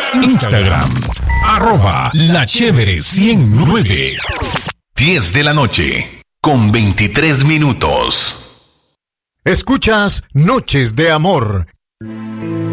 Instagram, @La Chévere 109. 10 de la noche, con 23 minutos. Escuchas Noches de Amor,